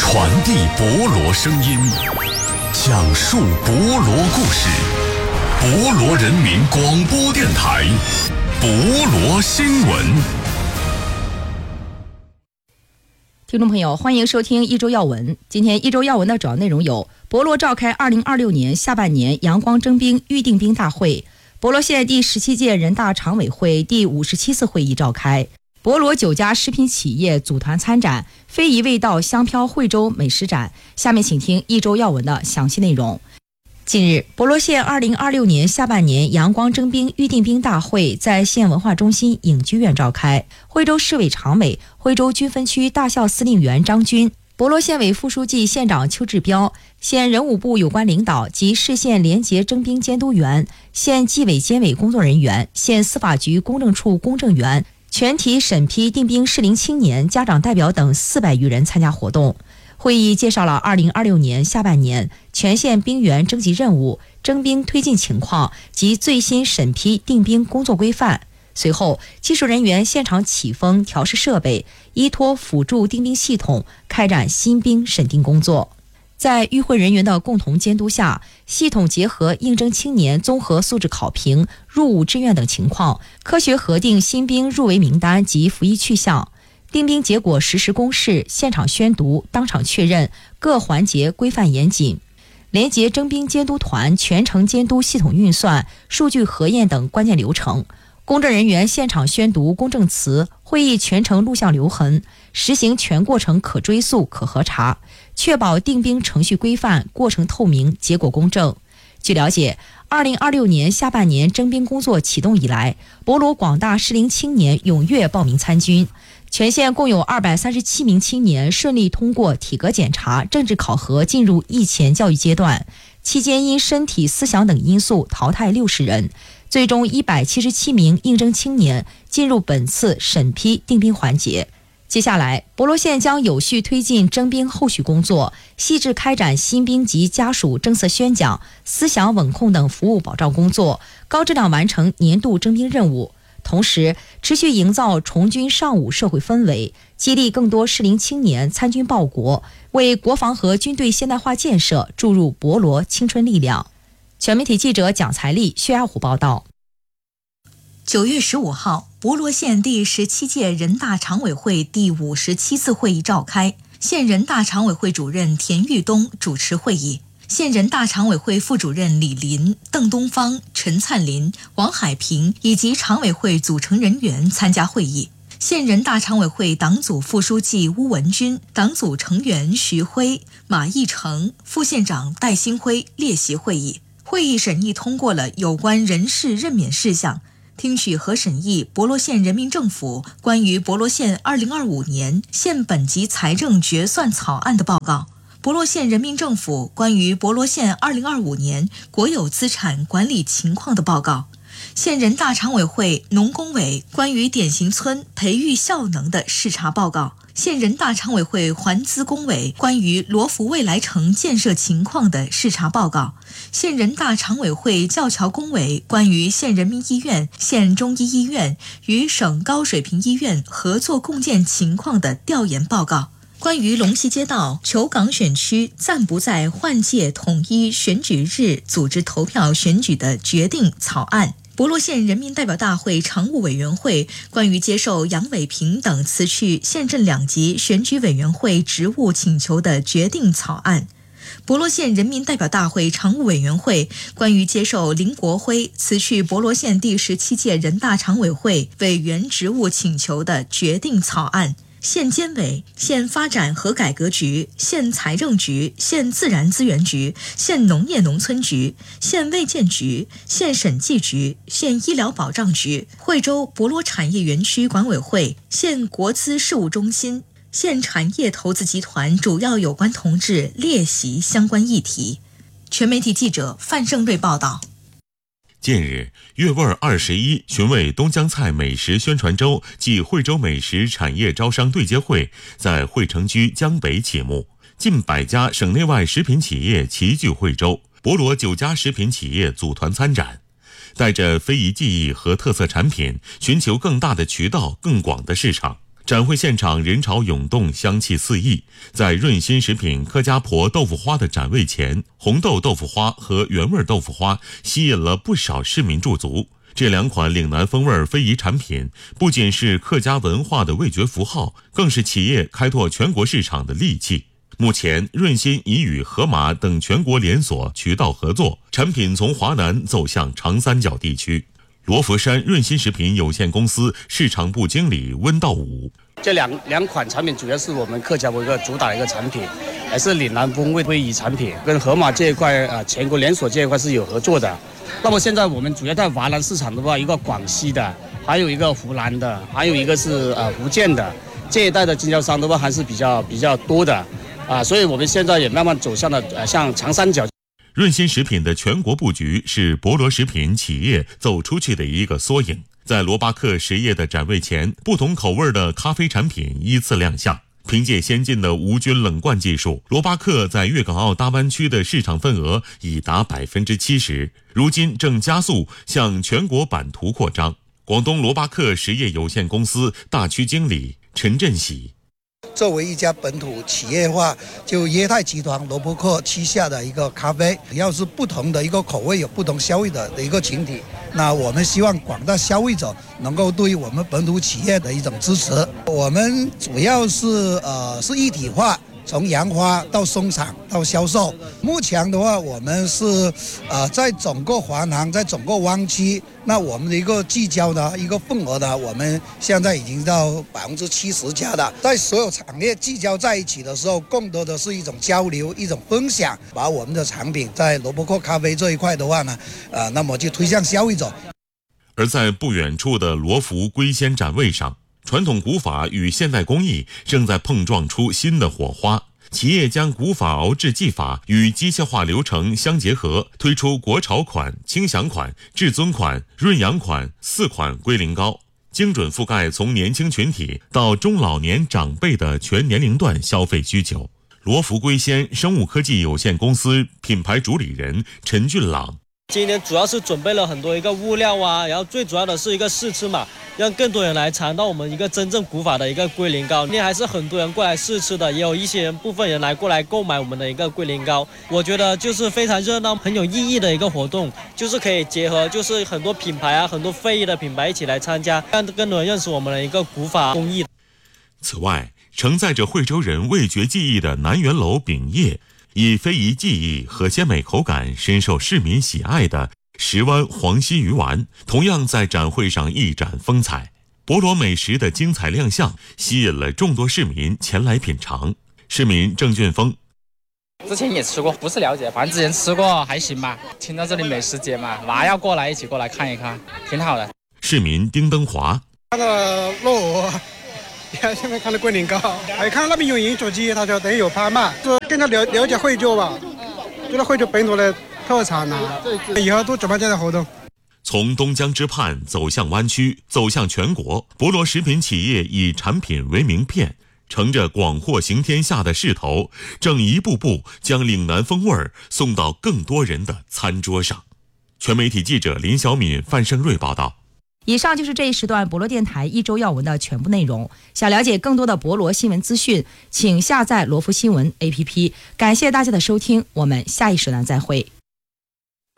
传递博罗声音，讲述博罗故事。博罗人民广播电台，博罗新闻。 听众朋友，欢迎收听一周要闻。今天一周要闻的主要内容有：博罗召开2026年下半年阳光征兵预定兵大会；博罗县第17届人大常委会第57次会议召开；博罗9家食品企业组团参展非遗味道香飘惠州美食展。下面请听一周要闻的详细内容。近日，博罗县2026年下半年阳光征兵预定兵大会在县文化中心影剧院召开。惠州市委常委、惠州军分区大校司令员张军、博罗县委副书记、县长邱志彪、县人武部有关领导及市县联结征兵监督员、县纪委监委工作人员、县司法局公证处公证员、全体审批定兵适龄青年家长代表等400余人参加活动。会议介绍了2026年下半年全县兵员征集任务、征兵推进情况及最新审批定兵工作规范。随后，技术人员现场起风调试设备，依托辅助定兵系统开展新兵审定工作。在与会人员的共同监督下，系统结合应征青年综合素质考评、入伍志愿等情况，科学核定新兵入围名单及服役去向。定兵结果实时公示，现场宣读，当场确认，各环节规范严谨。联结征兵监督团全程监督系统运算、数据核验等关键流程。公证人员现场宣读公证词，会议全程录像留痕，实行全过程可追溯、可核查，确保定兵程序规范、过程透明、结果公正。据了解，2026年下半年征兵工作启动以来，博罗广大适龄青年踊跃报名参军。全县共有237名青年顺利通过体格检查、政治考核，进入役前教育阶段。期间因身体、思想等因素淘汰60人，最终177名应征青年进入本次审批定兵环节。接下来，博罗县将有序推进征兵后续工作，细致开展新兵及家属政策宣讲、思想稳控等服务保障工作，高质量完成年度征兵任务。同时，持续营造从军尚武社会氛围，激励更多适龄青年参军报国，为国防和军队现代化建设注入博罗青春力量。全媒体记者蒋才丽、薛亚虎报道。 9月15号，博罗县第17届人大常委会第57次会议召开，县人大常委会主任田玉东主持会议。县人大常委会副主任李林、邓东方、陈灿林、王海平以及常委会组成人员参加会议。县人大常委会党组副书记邬文军、党组成员徐辉、马义成、副县长戴新辉列席会议。会议审议通过了有关人事任免事项，听取和审议博罗县人民政府关于博罗县2025年县本级财政决算草案的报告，博罗县人民政府关于博罗县2025年国有资产管理情况的报告，县人大常委会农工委关于典型村培育效能的视察报告，县人大常委会环资工委关于罗浮未来城建设情况的视察报告，县人大常委会教桥工委关于县人民医院、县中医医院与省高水平医院合作共建情况的调研报告，关于龙溪街道虬港选区暂不在换届统一选举日组织投票选举的决定草案，博罗县人民代表大会常务委员会关于接受杨伟平等辞去县镇2级选举委员会职务请求的决定草案，博罗县人民代表大会常务委员会关于接受林国辉辞去博罗县第17届人大常委会委员职务请求的决定草案，县监委、县发展和改革局、县财政局、县自然资源局、县农业农村局、县卫健局、县审计局、县医疗保障局、惠州博罗产业园区管委会、县国资事务中心、县产业投资集团主要有关同志列席相关议题。全媒体记者范胜瑞报道。 近日，粤味21寻味东江菜美食宣传周暨惠州美食产业招商对接会在惠城区江北启幕，近100家省内外食品企业齐聚惠州，博罗9家食品企业组团参展，带着非遗技艺和特色产品，寻求更大的渠道、更广的市场。 展会现场人潮涌动，香气四溢。在润心食品客家婆豆腐花的展位前，红豆豆腐花和原味豆腐花吸引了不少市民驻足。这2款岭南风味非遗产品，不仅是客家文化的味觉符号，更是企业开拓全国市场的利器。目前，润心已与盒马等全国连锁渠道合作，产品从华南走向长三角地区。罗佛山润心食品有限公司市场部经理温道武： 这两款产品主要是我们客家一个主打的一个产品，也是岭南风味非遗产品，跟盒马这一块全国连锁这一块是有合作的。那么现在我们主要在华南市场的话，一个广西的，还有一个湖南的，还有一个是福建的，这一带的经销商的话还是比较多的所以我们现在也慢慢走向了像长三角。 润心食品的全国布局是博罗食品企业走出去的一个缩影。在罗巴克实业的展位前，不同口味的咖啡产品依次亮相。凭借先进的无菌冷罐技术，罗巴克在粤港澳大湾区的市场份额已达70%，如今正加速向全国版图扩张。广东罗巴克实业有限公司大区经理陈振喜： 作为一家本土企业化，就椰泰集团罗伯克旗下的一个咖啡，要是不同的一个口味，有不同消费的一个群体，那我们希望广大消费者能够对我们本土企业的一种支持。我们主要是一体化，从研发到生产到销售。目前的话，我们是在整个华南，在整个湾区，那我们的一个聚焦的一个份额呢，我们现在已经到70%加的。在所有产业聚焦在一起的时候，更多的是一种交流，一种分享，把我们的产品在罗伯克咖啡这一块的话呢，那么就推向消费者。 而在不远处的罗浮龟仙展位上，传统古法与现代工艺正在碰撞出新的火花。企业将古法熬制技法与机械化流程相结合，推出国潮款、轻享款、至尊款、润阳款4款龟苓膏，精准覆盖从年轻群体到中老年长辈的全年龄段消费需求。罗浮龟仙生物科技有限公司品牌主理人陈俊朗： 今年主要是准备了很多一个物料然后最主要的是一个试吃嘛，让更多人来尝到我们一个真正古法的一个龟苓膏。今天还是很多人过来试吃的，也有一些人部分人过来购买我们的一个龟苓膏。我觉得就是非常热闹、很有意义的一个活动，就是可以结合就是很多品牌很多非遗的品牌一起来参加，让更多人认识我们的一个古法工艺。 此外，承载着惠州人味觉记忆的南园楼饼业，以非遗技艺和鲜美口感深受市民喜爱的石湾黄溪鱼丸，同样在展会上一展风采。博罗美食的精彩亮相，吸引了众多市民前来品尝。市民郑俊峰： 之前也吃过，不是了解，反正之前吃过，还行吧。听到这里美食节嘛，娃要过来一起过来看一看，挺好的。 市民丁登华： 看到肉，现在看到龟苓膏，还看到那边有饮酒机，他说等于有拍卖，说更加了解惠州吧，觉得惠州本土的特产以后多举办这样的活动。 从东江之畔走向湾区，走向全国，博罗食品企业以产品为名片，乘着广货行天下的势头，正一步步将岭南风味送到更多人的餐桌上。全媒体记者林小敏、范胜瑞报道。 以上就是这一时段博罗电台一周要闻的全部内容。想了解更多的博罗新闻资讯，请下载罗浮新闻 APP。感谢大家的收听，我们下一时段再会。